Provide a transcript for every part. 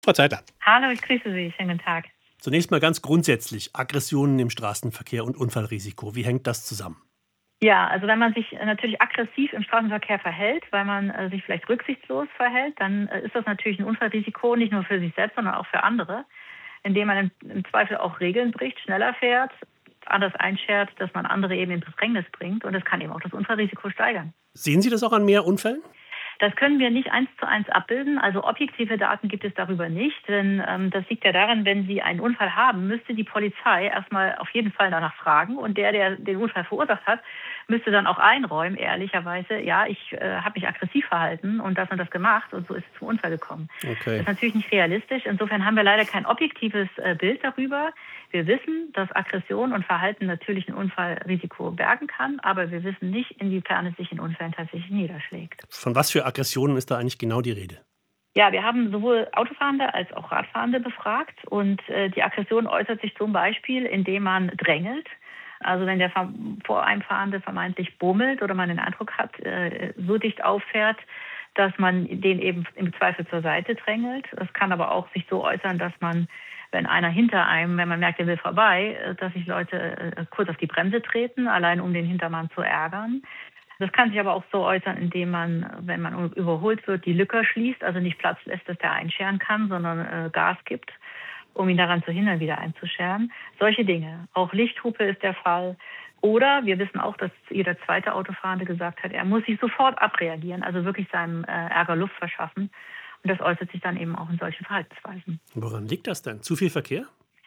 Frau Zeitler. Hallo, ich grüße Sie. Schönen guten Tag. Zunächst mal ganz grundsätzlich Aggressionen im Straßenverkehr und Unfallrisiko. Wie hängt das zusammen? Ja, also wenn man sich natürlich aggressiv im Straßenverkehr verhält, weil man sich vielleicht rücksichtslos verhält, dann ist das natürlich ein Unfallrisiko, nicht nur für sich selbst, sondern auch für andere, indem man im Zweifel auch Regeln bricht, schneller fährt, anders einschert, dass man andere eben in Bedrängnis bringt. Und das kann eben auch das Unfallrisiko steigern. Sehen Sie das auch an mehr Unfällen? Das können wir nicht eins zu eins abbilden. Also objektive Daten gibt es darüber nicht. Denn das liegt ja daran, wenn Sie einen Unfall haben, müsste die Polizei erstmal auf jeden Fall danach fragen. Und der den Unfall verursacht hat, müsste dann auch einräumen, ehrlicherweise, ja, ich habe mich aggressiv verhalten und das gemacht und so ist es zum Unfall gekommen. Das Okay. ist natürlich nicht realistisch. Insofern haben wir leider kein objektives Bild darüber. Wir wissen, dass Aggression und Verhalten natürlich ein Unfallrisiko bergen kann, aber wir wissen nicht, inwiefern es sich in Unfällen tatsächlich niederschlägt. Von was für Aggressionen ist da eigentlich genau die Rede? Ja, wir haben sowohl Autofahrende als auch Radfahrende befragt und die Aggression äußert sich zum Beispiel, indem man drängelt. Also wenn der vor einem Fahrende vermeintlich bummelt oder man den Eindruck hat, so dicht auffährt, dass man den eben im Zweifel zur Seite drängelt. Das kann aber auch sich so äußern, dass man, wenn einer hinter einem, wenn man merkt, er will vorbei, dass sich Leute kurz auf die Bremse treten, allein um den Hintermann zu ärgern. Das kann sich aber auch so äußern, indem man, wenn man überholt wird, die Lücke schließt, also nicht Platz lässt, dass der einscheren kann, sondern Gas gibt, um ihn daran zu hindern, wieder einzuscheren. Solche Dinge. Auch Lichthupe ist der Fall. Oder wir wissen auch, dass jeder zweite Autofahrende gesagt hat, er muss sich sofort abreagieren, also wirklich seinem Ärger Luft verschaffen. Und das äußert sich dann eben auch in solchen Verhaltensweisen. Woran liegt das denn? Zu viel Verkehr?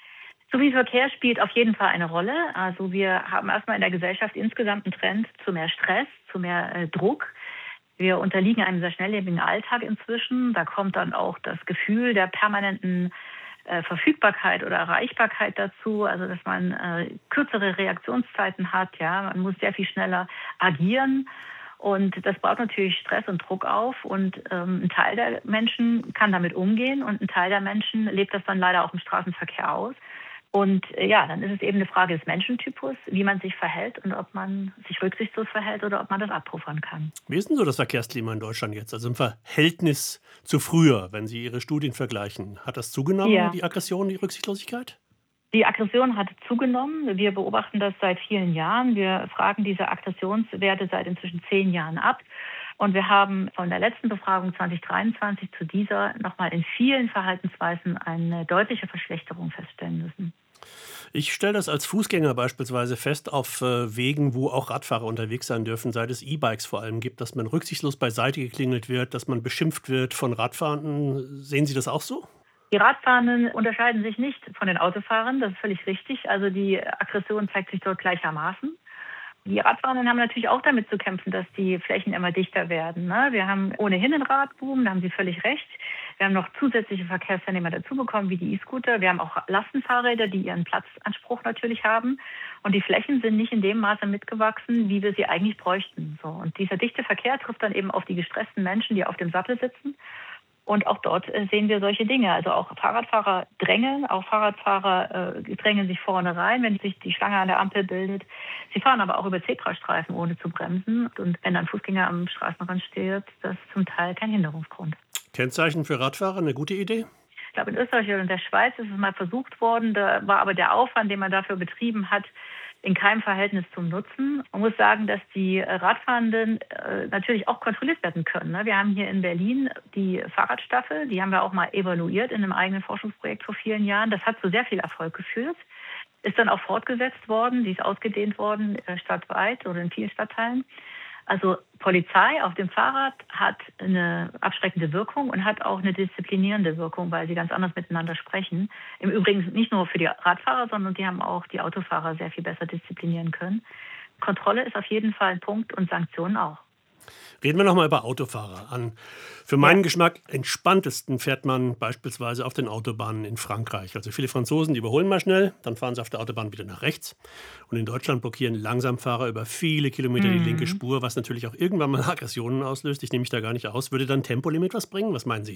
Zu viel Verkehr spielt auf jeden Fall eine Rolle. Also wir haben erstmal in der Gesellschaft insgesamt einen Trend zu mehr Stress, zu mehr Druck. Wir unterliegen einem sehr schnelllebigen Alltag inzwischen. Da kommt dann auch das Gefühl der permanenten Verfügbarkeit oder Erreichbarkeit dazu, also dass man kürzere Reaktionszeiten hat. Ja, man muss sehr viel schneller agieren. Und das baut natürlich Stress und Druck auf. Und ein Teil der Menschen kann damit umgehen und ein Teil der Menschen lebt das dann leider auch im Straßenverkehr aus. Und ja, dann ist es eben eine Frage des Menschentypus, wie man sich verhält und ob man sich rücksichtslos verhält oder ob man das abpuffern kann. Wie ist denn so das Verkehrsklima in Deutschland jetzt? Also im Verhältnis zu früher, wenn Sie Ihre Studien vergleichen. Hat das zugenommen, Ja, die Aggression, die Rücksichtslosigkeit? die Aggression hat zugenommen. Wir beobachten das seit vielen Jahren. Wir fragen diese Aggressionswerte seit inzwischen 10 Jahren ab. Und wir haben von der letzten Befragung 2023 zu dieser nochmal in vielen Verhaltensweisen eine deutliche Verschlechterung feststellen müssen. Ich stelle das als Fußgänger beispielsweise fest auf Wegen, wo auch Radfahrer unterwegs sein dürfen, seit es E-Bikes vor allem gibt, dass man rücksichtslos beiseite geklingelt wird, dass man beschimpft wird von Radfahrenden. Sehen Sie das auch so? Die Radfahrenden unterscheiden sich nicht von den Autofahrern, das ist völlig richtig. Also die Aggression zeigt sich dort gleichermaßen. Die Radfahrenden haben natürlich auch damit zu kämpfen, dass die Flächen immer dichter werden. Ne? Wir haben ohnehin einen Radboom, da haben Sie völlig recht. Wir haben noch zusätzliche Verkehrsteilnehmer dazu bekommen, wie die E-Scooter. Wir haben auch Lastenfahrräder, die ihren Platzanspruch natürlich haben. Und die Flächen sind nicht in dem Maße mitgewachsen, wie wir sie eigentlich bräuchten. So. Und dieser dichte Verkehr trifft dann eben auf die gestressten Menschen, die auf dem Sattel sitzen. Und auch dort sehen wir solche Dinge. Also auch Fahrradfahrer drängeln, auch Fahrradfahrer drängen sich vorne rein, wenn sich die Schlange an der Ampel bildet. Sie fahren aber auch über Zebrastreifen, ohne zu bremsen. Und wenn ein Fußgänger am Straßenrand steht, das ist zum Teil kein Hinderungsgrund. Kennzeichen für Radfahrer, eine gute Idee? Ich glaube, in Österreich und in der Schweiz ist es mal versucht worden. Da war aber der Aufwand, den man dafür betrieben hat, in keinem Verhältnis zum Nutzen. Man muss sagen, dass die Radfahrenden natürlich auch kontrolliert werden können. Ne? Wir haben hier in Berlin die Fahrradstaffel, die haben wir auch mal evaluiert in einem eigenen Forschungsprojekt vor vielen Jahren. Das hat zu sehr viel Erfolg geführt, ist dann auch fortgesetzt worden, die ist ausgedehnt worden stadtweit oder in vielen Stadtteilen. Also Polizei auf dem Fahrrad hat eine abschreckende Wirkung und hat auch eine disziplinierende Wirkung, weil sie ganz anders miteinander sprechen. Im Übrigen nicht nur für die Radfahrer, sondern die haben auch die Autofahrer sehr viel besser disziplinieren können. Kontrolle ist auf jeden Fall ein Punkt und Sanktionen auch. Reden wir nochmal über Autofahrer an. Für Ja. meinen Geschmack entspanntesten fährt man beispielsweise auf den Autobahnen in Frankreich. Also viele Franzosen, die überholen mal schnell, dann fahren sie auf der Autobahn wieder nach rechts. Und in Deutschland blockieren Langsamfahrer über viele Kilometer die linke Spur, was natürlich auch irgendwann mal Aggressionen auslöst. Ich nehme mich da gar nicht aus. Würde dann Tempolimit was bringen? Was meinen Sie?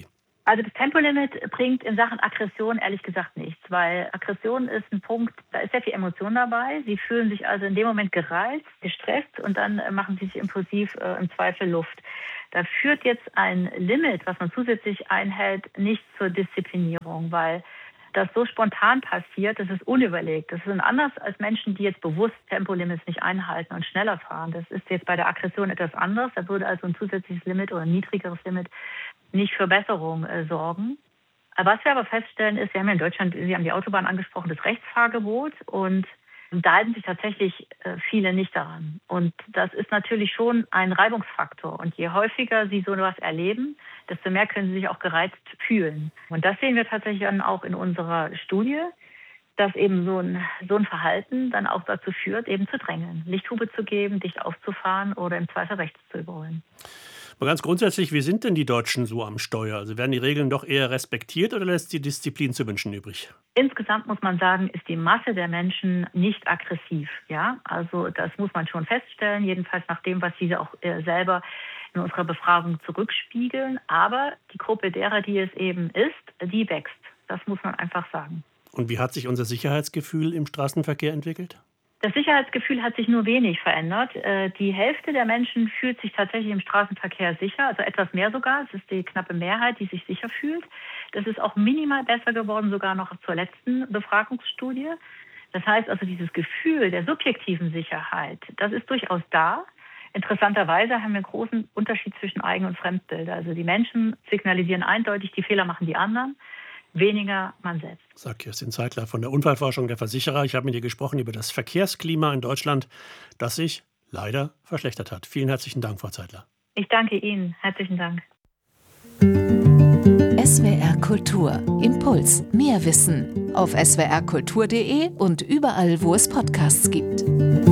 Also das Tempolimit bringt in Sachen Aggression ehrlich gesagt nichts, weil Aggression ist ein Punkt, da ist sehr viel Emotion dabei. Sie fühlen sich also in dem Moment gereizt, gestresst und dann machen sie sich impulsiv im Zweifel Luft. Da führt jetzt ein Limit, was man zusätzlich einhält, nicht zur Disziplinierung, weil das so spontan passiert, das ist unüberlegt. Das ist anders als Menschen, die jetzt bewusst Tempolimits nicht einhalten und schneller fahren. Das ist jetzt bei der Aggression etwas anderes. Da würde also ein zusätzliches Limit oder ein niedrigeres Limit nicht für Besserung sorgen. Was wir aber feststellen ist, wir haben ja in Deutschland, Sie haben die Autobahn angesprochen, das Rechtsfahrgebot und da halten sich tatsächlich viele nicht daran. Und das ist natürlich schon ein Reibungsfaktor. Und je häufiger Sie so etwas erleben, desto mehr können Sie sich auch gereizt fühlen. Und das sehen wir tatsächlich dann auch in unserer Studie, dass eben so ein Verhalten dann auch dazu führt, eben zu drängeln, Lichthupe zu geben, dicht aufzufahren oder im Zweifel rechts zu überholen. Aber ganz grundsätzlich, wie sind denn die Deutschen so am Steuer? Also werden die Regeln doch eher respektiert oder lässt die Disziplin zu wünschen übrig? Insgesamt muss man sagen, ist die Masse der Menschen nicht aggressiv. Ja, also das muss man schon feststellen, jedenfalls nach dem, was Sie auch selber in unserer Befragung zurückspiegeln. Aber die Gruppe derer, die es eben ist, die wächst. Das muss man einfach sagen. Und wie hat sich unser Sicherheitsgefühl im Straßenverkehr entwickelt? Das Sicherheitsgefühl hat sich nur wenig verändert. Die Hälfte der Menschen fühlt sich tatsächlich im Straßenverkehr sicher, also etwas mehr sogar. Es ist die knappe Mehrheit, die sich sicher fühlt. Das ist auch minimal besser geworden, sogar noch zur letzten Befragungsstudie. Das heißt also, dieses Gefühl der subjektiven Sicherheit, das ist durchaus da. Interessanterweise haben wir einen großen Unterschied zwischen Eigen- und Fremdbild. Also die Menschen signalisieren eindeutig, die Fehler machen die anderen. Weniger man selbst. Sagt Kerstin Zeitler von der Unfallforschung der Versicherer. Ich habe mit ihr gesprochen über das Verkehrsklima in Deutschland, das sich leider verschlechtert hat. Vielen herzlichen Dank, Frau Zeitler. Ich danke Ihnen. Herzlichen Dank. SWR Kultur. Impuls. Mehr Wissen. Auf swrkultur.de und überall, wo es Podcasts gibt.